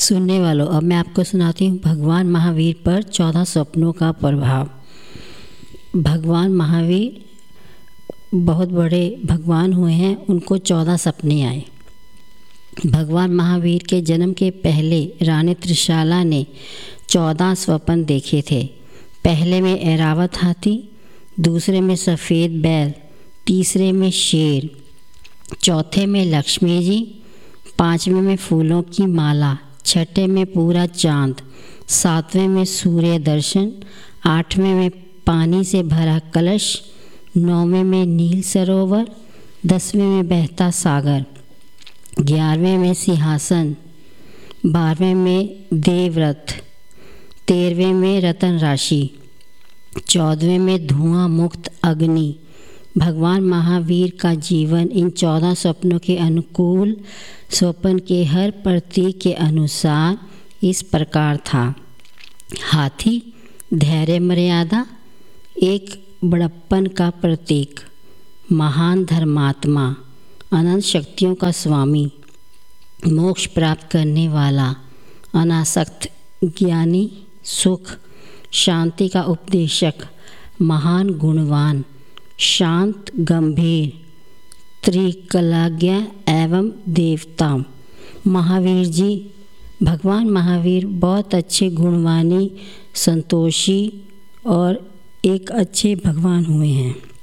सुनने वालों, अब मैं आपको सुनाती हूँ भगवान महावीर पर 14 स्वप्नों का प्रभाव। भगवान महावीर बहुत बड़े भगवान हुए हैं, उनको 14 सपने आए। भगवान महावीर के जन्म के पहले रानी त्रिशाला ने 14 स्वप्न देखे थे। पहले में ऐरावत हाथी, दूसरे में सफ़ेद बैल, तीसरे में शेर, चौथे में लक्ष्मी जी, पाँचवें में फूलों की माला, छठे में पूरा चाँद, सातवें में सूर्य दर्शन, आठवें में पानी से भरा कलश, नौवें में नील सरोवर, 10वें में बहता सागर, 11वें में सिंहासन, 12वें में देवव्रत, 13वें में रतन राशि, 14वें में धुआं मुक्त अग्नि। भगवान महावीर का जीवन इन 14 स्वप्नों के अनुकूल स्वप्न के हर प्रतीक के अनुसार इस प्रकार था। हाथी धैर्य मर्यादा, एक बड़प्पन का प्रतीक, महान धर्मात्मा, अनंत शक्तियों का स्वामी, मोक्ष प्राप्त करने वाला, अनासक्त ज्ञानी, सुख शांति का उपदेशक, महान गुणवान, शांत गंभीर, त्रिकलाज्ञ एवं देवता। महावीर जी, भगवान महावीर बहुत अच्छे गुणवानी, संतोषी और एक अच्छे भगवान हुए हैं।